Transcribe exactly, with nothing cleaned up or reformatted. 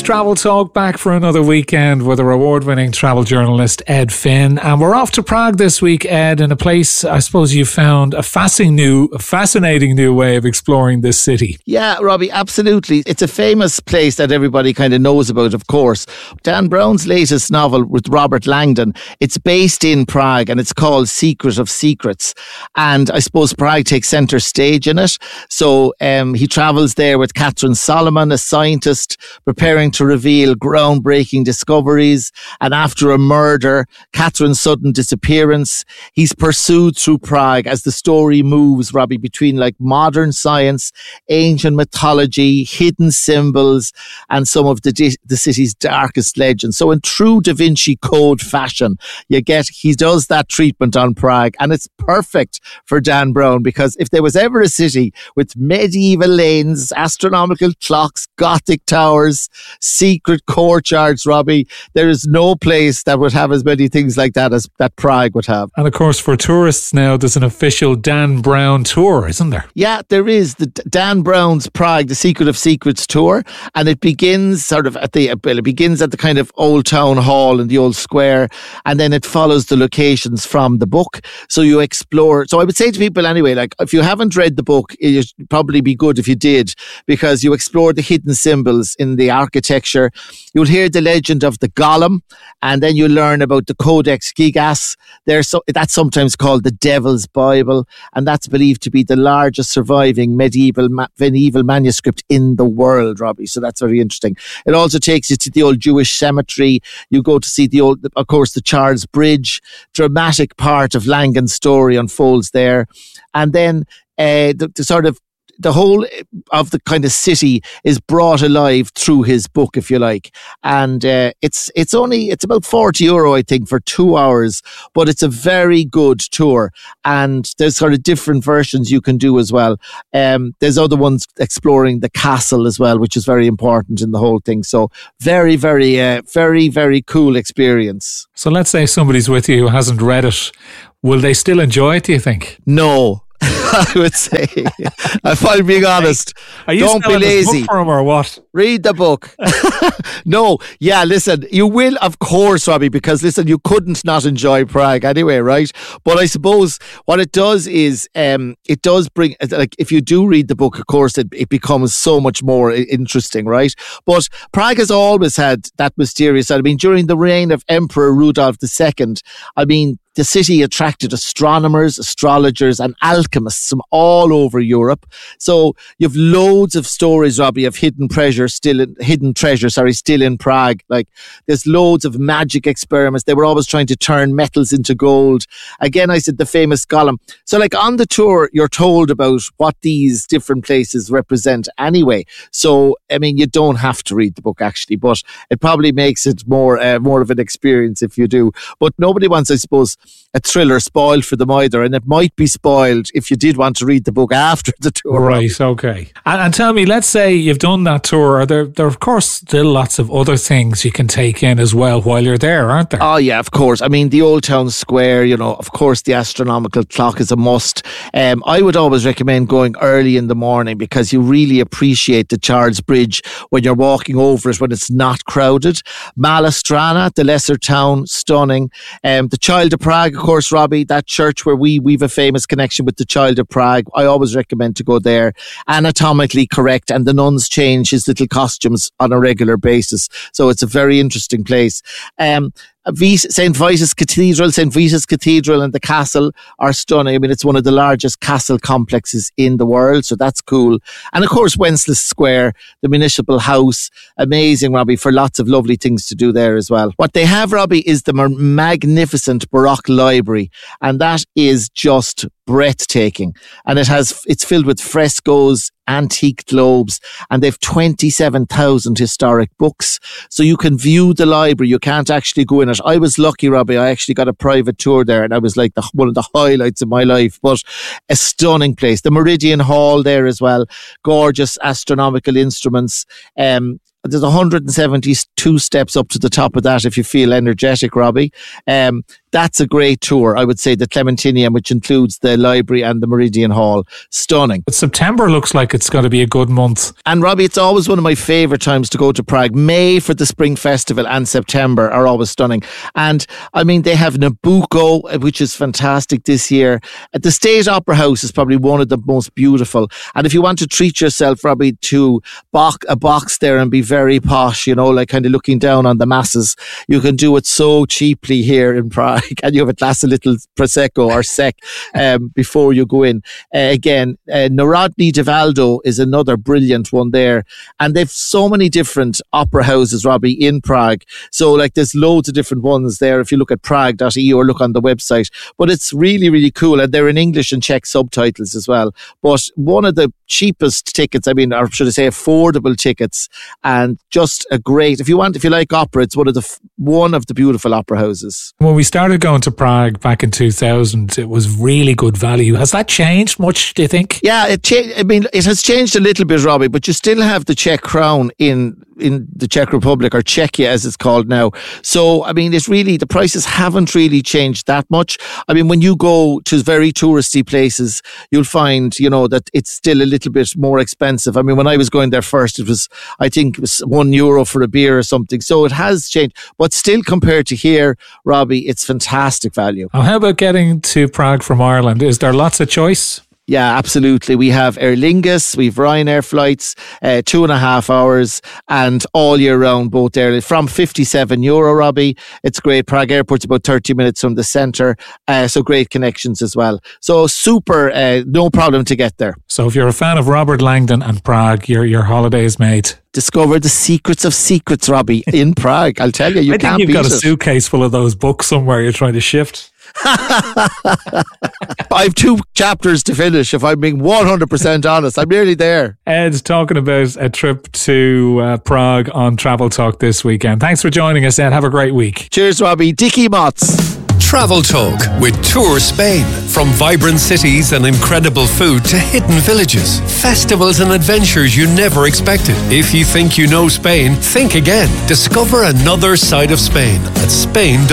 Travel Talk back for another weekend with our award-winning travel journalist Ed Finn, and we're off to Prague this week, Ed, in a place I suppose you found a fascinating new, a fascinating new way of exploring this city. Yeah, Robbie, absolutely. It's a famous place that everybody kind of knows about, of course. Dan Brown's latest novel with Robert Langdon, it's based in Prague and it's called Secret of Secrets. And I suppose Prague takes centre stage in it. So um, he travels there with Catherine Solomon, a scientist preparing to reveal groundbreaking discoveries. And after a murder, Catherine's sudden disappearance, he's pursued through Prague as the story moves, Robbie, between like modern science, ancient mythology, hidden symbols, and some of the, di- the city's darkest legends. So in true Da Vinci Code fashion, you get, he does that treatment on Prague, and it's perfect for Dan Brown, because if there was ever a city with medieval lanes, astronomical clocks, Gothic towers, secret courtyards, Robbie, there is no place that would have as many things like that as that Prague would have. And of course, for tourists now, there's an official Dan Brown tour, isn't there? Yeah, there is. The Dan Brown's Prague, the Secret of Secrets tour, and it begins sort of at the, well, it begins at the kind of old town hall in the old square, and then it follows the locations from the book. So you explore. So I would say to people anyway, like, if you haven't read the book, it'd probably be good if you did, because you explore the hidden symbols in the architecture. You'll hear the legend of the Golem, and then you learn about the Codex Gigas. There's so, that's sometimes called the Devil's Bible, and that's believed to be the largest surviving medieval ma- medieval manuscript in the world, Robbie. So that's very interesting. It also takes you to the old Jewish cemetery. You go to see the old, of course, the Charles Bridge. Dramatic part of Langan's story unfolds there, and then uh, the, the sort of the whole of the kind of city is brought alive through his book, if you like. And uh, it's it's only, it's about forty euro, I think, for two hours, but it's a very good tour. And there's sort of different versions you can do as well. Um, there's other ones exploring the castle as well, which is very important in the whole thing. So very, very, uh, very, very cool experience. So let's say somebody's with you who hasn't read it. Will they still enjoy it, do you think? No. I would say, if I'm being honest, Are you don't be lazy. Book for him or what? Read the book. No, yeah, listen, you will, of course, Robbie, because listen, you couldn't not enjoy Prague anyway, right? But I suppose what it does is, um, it does bring, like, if you do read the book, of course, it, it becomes so much more interesting, right? But Prague has always had that mysterious side. I mean, during the reign of Emperor Rudolf the Second, I mean, the city attracted astronomers, astrologers, and alchemists from all over Europe. So you've loads of stories, Robbie, of hidden treasure still in, hidden treasure, sorry, still in Prague. Like, there's loads of magic experiments. They were always trying to turn metals into gold. Again, I said the famous Golem. So, like, on the tour, you're told about what these different places represent anyway. So, I mean, you don't have to read the book actually, but it probably makes it more uh, more of an experience if you do. But nobody wants, I suppose, a thriller spoiled for them either, and it might be spoiled if you did want to read the book after the tour. Right, okay. And, and tell me, let's say you've done that tour, are there, there are of course still lots of other things you can take in as well while you're there, aren't there? Oh yeah, of course. I mean, the Old Town Square, you know, of course the astronomical clock is a must. Um, I would always recommend going early in the morning, because you really appreciate the Charles Bridge when you're walking over it when it's not crowded. Malastrana, the lesser town, stunning. Um, the Child of Prague, of course, Robbie, that church where we we've a famous connection with the Child of Prague. I always recommend to go there. Anatomically correct, and the nuns change his little costumes on a regular basis. So it's a very interesting place. Um, Saint Vitus Cathedral, Saint Vitus Cathedral and the castle are stunning. I mean, it's one of the largest castle complexes in the world, so that's cool. And of course, Wenceslas Square, the municipal house, amazing, Robbie, for lots of lovely things to do there as well. What they have, Robbie, is the magnificent Baroque library, and that is just breathtaking. And it has, it's filled with frescoes, antique globes, and they've twenty-seven thousand historic books. So you can view the library. You can't actually go in it. I was lucky, Robbie. I actually got a private tour there, and I was like the, one of the highlights of my life. But a stunning place. The Meridian Hall there as well. Gorgeous astronomical instruments. Um, There's one hundred seventy-two steps up to the top of that if you feel energetic, Robbie. Um, that's a great tour. I would say the Clementinium, which includes the library and the Meridian Hall. Stunning. But September looks like it's going to be a good month. And Robbie, it's always one of my favourite times to go to Prague. May for the Spring Festival and September are always stunning. And I mean, they have Nabucco, which is fantastic this year. The State Opera House is probably one of the most beautiful. And if you want to treat yourself, Robbie, to box, a box there and be very posh, you know, like kind of looking down on the masses, you can do it so cheaply here in Prague. And you have a glass of little Prosecco or Sec um, before you go in. Uh, again, uh, Narodny Divaldo is another brilliant one there. And they've so many different opera houses, Robbie, in Prague. So like there's loads of different ones there if you look at prague dot e u or look on the website. But it's really, really cool. And they're in English and Czech subtitles as well. But one of the cheapest tickets, I mean, or should I say affordable tickets, and just a great, if you want, if you like opera, it's one of the, one of the beautiful opera houses. When we started going to Prague back in two thousand, it was really good value. Has that changed much, do you think? Yeah, it cha- I mean, it has changed a little bit, Robbie, but you still have the Czech crown in in the Czech Republic, or Czechia as it's called now. So, I mean, it's really, the prices haven't really changed that much. I mean, when you go to very touristy places, you'll find, you know, that it's still a little bit more expensive. I mean, when I was going there first, it was, I think it was one euro for a beer or something. So it has changed, but still compared to here, Robbie, it's fantastic value. Oh, how about getting to Prague from Ireland? Is there lots of choice? Yeah, absolutely. We have Aer Lingus, we have Ryanair flights, uh, two and a half hours, and all year round, both airlines, from fifty-seven euro, Robbie. It's great. Prague Airport's about thirty minutes from the centre, uh, so great connections as well. So super, uh, no problem to get there. So if you're a fan of Robert Langdon and Prague, your your holiday is made. Discover the secrets of secrets, Robbie, in Prague. I'll tell you, you I can't think beat you've got a it. suitcase full of those books somewhere you're trying to shift. I have two chapters to finish, if I'm being one hundred percent honest. I'm nearly there. Ed's talking about a trip to uh, Prague on Travel Talk this weekend. Thanks for joining us, Ed. Have a great week. Cheers, Robbie. Dicky Motts. Travel Talk with Tour Spain. From vibrant cities and incredible food to hidden villages, festivals and adventures you never expected. If you think you know Spain, think again. Discover another side of Spain at Spain.